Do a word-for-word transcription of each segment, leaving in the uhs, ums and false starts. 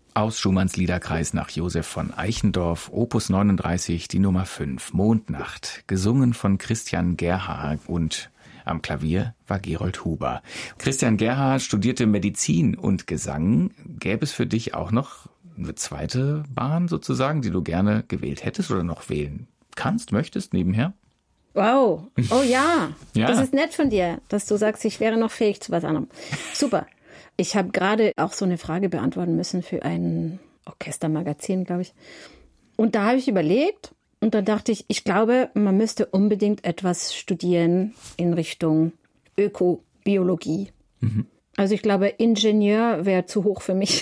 Aus Schumanns Liederkreis nach Josef von Eichendorff, Opus neununddreißig, die Nummer fünf, Mondnacht, gesungen von Christian Gerha und am Klavier war Gerold Huber. Christian Gerha studierte Medizin und Gesang. Gäbe es für dich auch noch eine zweite Bahn sozusagen, die du gerne gewählt hättest oder noch wählen kannst, möchtest nebenher? Wow, oh ja. Ja. Das ist nett von dir, dass du sagst, ich wäre noch fähig zu was anderem. Super. Ich habe gerade auch so eine Frage beantworten müssen für ein Orchestermagazin, glaube ich. Und da habe ich überlegt und dann dachte ich, ich glaube, man müsste unbedingt etwas studieren in Richtung Ökobiologie. Mhm. Also ich glaube, Ingenieur wäre zu hoch für mich.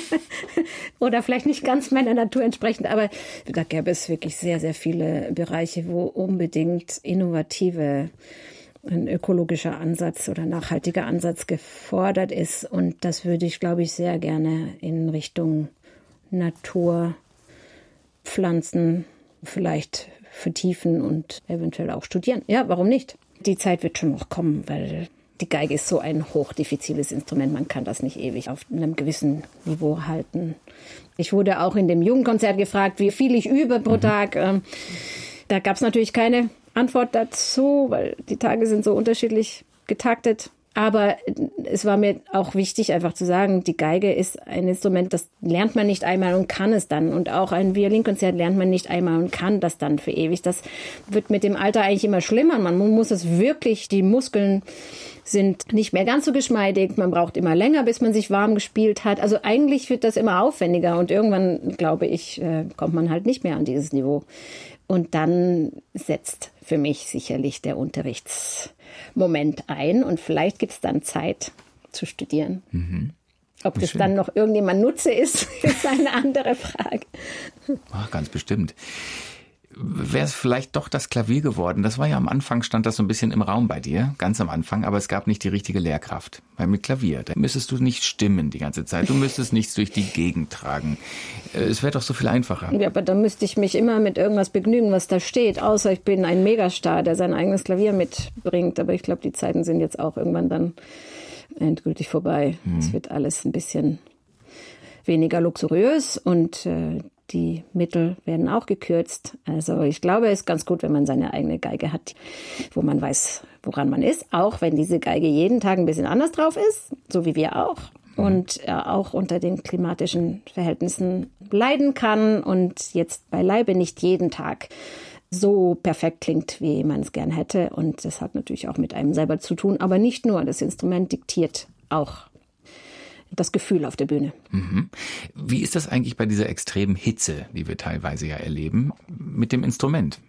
Oder vielleicht nicht ganz meiner Natur entsprechend. Aber da gäbe es wirklich sehr, sehr viele Bereiche, wo unbedingt innovative, ein ökologischer Ansatz oder nachhaltiger Ansatz gefordert ist. Und das würde ich, glaube ich, sehr gerne in Richtung Natur, Pflanzen vielleicht vertiefen und eventuell auch studieren. Ja, warum nicht? Die Zeit wird schon noch kommen, weil die Geige ist so ein hochdiffiziles Instrument. Man kann das nicht ewig auf einem gewissen Niveau halten. Ich wurde auch in dem Jugendkonzert gefragt, wie viel ich übe pro Tag. Da gab es natürlich keine Antwort dazu, weil die Tage sind so unterschiedlich getaktet. Aber es war mir auch wichtig, einfach zu sagen, die Geige ist ein Instrument, das lernt man nicht einmal und kann es dann. Und auch ein Violinkonzert lernt man nicht einmal und kann das dann für ewig. Das wird mit dem Alter eigentlich immer schlimmer. Man muss es wirklich, die Muskeln sind nicht mehr ganz so geschmeidig. Man braucht immer länger, bis man sich warm gespielt hat. Also eigentlich wird das immer aufwendiger. Und irgendwann, glaube ich, kommt man halt nicht mehr an dieses Niveau. Und dann setzt für mich sicherlich der Unterrichtsmoment ein. Und vielleicht gibt es dann Zeit zu studieren. Mhm. Ob das schön. Dann noch irgendjemand Nutze ist, ist eine andere Frage. Ach, ganz bestimmt. Wäre es vielleicht doch das Klavier geworden? Das war ja am Anfang, stand das so ein bisschen im Raum bei dir, ganz am Anfang, aber es gab nicht die richtige Lehrkraft. Weil mit Klavier, da müsstest du nicht stimmen die ganze Zeit, du müsstest nichts durch die Gegend tragen. Es wäre doch so viel einfacher. Ja, aber da müsste ich mich immer mit irgendwas begnügen, was da steht, außer ich bin ein Megastar, der sein eigenes Klavier mitbringt. Aber ich glaube, die Zeiten sind jetzt auch irgendwann dann endgültig vorbei. Es hm. wird alles ein bisschen weniger luxuriös und äh, die Mittel werden auch gekürzt. Also ich glaube, es ist ganz gut, wenn man seine eigene Geige hat, wo man weiß, woran man ist. Auch wenn diese Geige jeden Tag ein bisschen anders drauf ist, so wie wir auch. Und äh, auch unter den klimatischen Verhältnissen leiden kann und jetzt beileibe nicht jeden Tag so perfekt klingt, wie man es gern hätte. Und das hat natürlich auch mit einem selber zu tun. Aber nicht nur, das Instrument diktiert auch das Gefühl auf der Bühne. Mhm. Wie ist das eigentlich bei dieser extremen Hitze, die wir teilweise ja erleben, mit dem Instrument?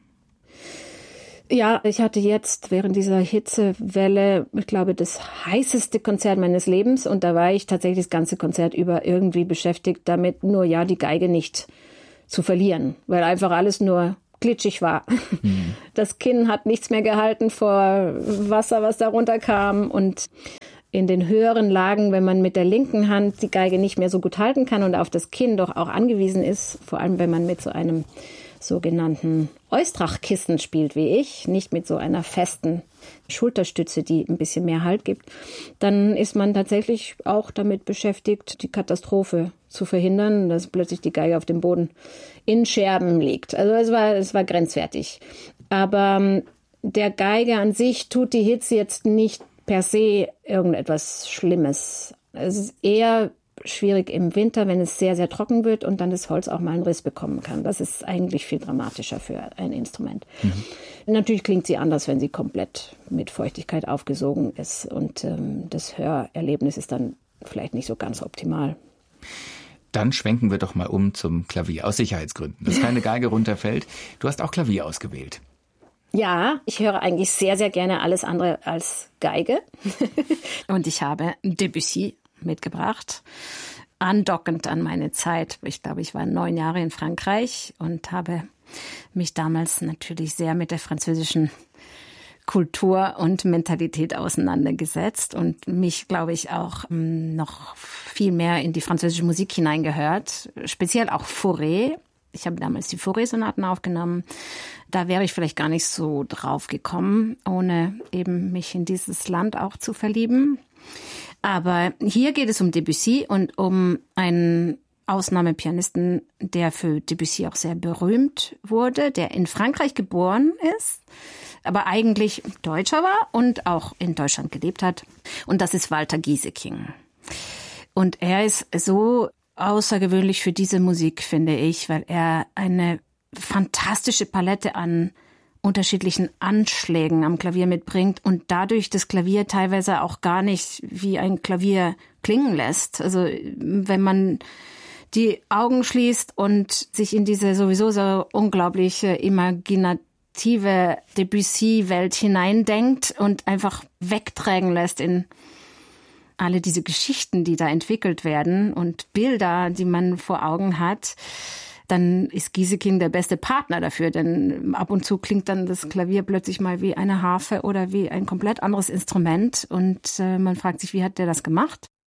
Ja, ich hatte jetzt während dieser Hitzewelle, ich glaube, das heißeste Konzert meines Lebens. Und da war ich tatsächlich das ganze Konzert über irgendwie beschäftigt damit, nur ja, die Geige nicht zu verlieren, weil einfach alles nur glitschig war. Mhm. Das Kinn hat nichts mehr gehalten vor Wasser, was da runterkam. Und in den höheren Lagen, wenn man mit der linken Hand die Geige nicht mehr so gut halten kann und auf das Kinn doch auch angewiesen ist, vor allem wenn man mit so einem sogenannten Eustrach-Kissen spielt wie ich, nicht mit so einer festen Schulterstütze, die ein bisschen mehr Halt gibt, dann ist man tatsächlich auch damit beschäftigt, die Katastrophe zu verhindern, dass plötzlich die Geige auf dem Boden in Scherben liegt. Also es war, es war grenzwertig. Aber der Geige an sich tut die Hitze jetzt nicht per se irgendetwas Schlimmes. Es ist eher schwierig im Winter, wenn es sehr, sehr trocken wird und dann das Holz auch mal einen Riss bekommen kann. Das ist eigentlich viel dramatischer für ein Instrument. Mhm. Natürlich klingt sie anders, wenn sie komplett mit Feuchtigkeit aufgesogen ist und ähm, das Hörerlebnis ist dann vielleicht nicht so ganz optimal. Dann schwenken wir doch mal um zum Klavier, aus Sicherheitsgründen, dass keine Geige runterfällt. Du hast auch Klavier ausgewählt. Ja, ich höre eigentlich sehr, sehr gerne alles andere als Geige. Und ich habe Debussy mitgebracht, andockend an meine Zeit. Ich glaube, ich war neun Jahre in Frankreich und habe mich damals natürlich sehr mit der französischen Kultur und Mentalität auseinandergesetzt und mich, glaube ich, auch noch viel mehr in die französische Musik hineingehört, speziell auch Fauré. Ich habe damals die Fauré-Sonaten aufgenommen. Da wäre ich vielleicht gar nicht so drauf gekommen, ohne eben mich in dieses Land auch zu verlieben. Aber hier geht es um Debussy und um ein Ausnahmepianisten, der für Debussy auch sehr berühmt wurde, der in Frankreich geboren ist, aber eigentlich Deutscher war und auch in Deutschland gelebt hat. Und das ist Walter Gieseking. Und er ist so außergewöhnlich für diese Musik, finde ich, weil er eine fantastische Palette an unterschiedlichen Anschlägen am Klavier mitbringt und dadurch das Klavier teilweise auch gar nicht wie ein Klavier klingen lässt. Also wenn man die Augen schließt und sich in diese sowieso so unglaubliche imaginative Debussy-Welt hineindenkt und einfach wegträgen lässt in alle diese Geschichten, die da entwickelt werden und Bilder, die man vor Augen hat, dann ist Gieseking der beste Partner dafür, denn ab und zu klingt dann das Klavier plötzlich mal wie eine Harfe oder wie ein komplett anderes Instrument und äh, man fragt sich, wie hat der das gemacht?